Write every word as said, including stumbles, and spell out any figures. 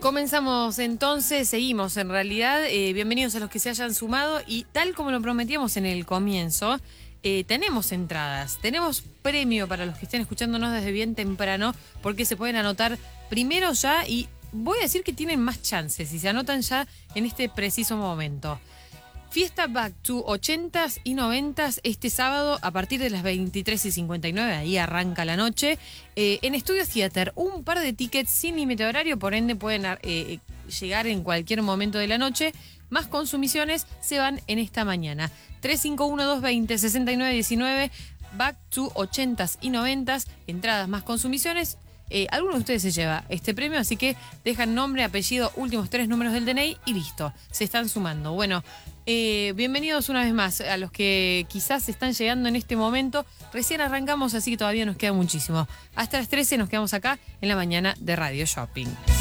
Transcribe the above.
Comenzamos entonces, seguimos en realidad. Eh, bienvenidos a los que se hayan sumado y tal como lo prometíamos en el comienzo, eh, tenemos entradas, tenemos premio para los que estén escuchándonos desde bien temprano porque se pueden anotar primero ya y voy a decir que tienen más chances si se anotan ya en este preciso momento. Fiesta Back to ochentas y noventas este sábado a partir de las veintitrés y cincuenta y nueve, ahí arranca la noche. Eh, en Estudio Theater, un par de tickets sin límite horario, por ende pueden eh, llegar en cualquier momento de la noche. Más consumiciones se van en esta mañana. tres cinco uno, dos dos cero, seis nueve uno nueve, Back to ochentas y noventas, entradas más consumiciones. Eh, alguno de ustedes se lleva este premio, así que dejan nombre, apellido, últimos tres números del D N I y listo, se están sumando. Bueno, eh, bienvenidos una vez más a los que quizás están llegando en este momento. Recién arrancamos, así que todavía nos queda muchísimo. Hasta las trece nos quedamos acá en la mañana de Radio Shopping.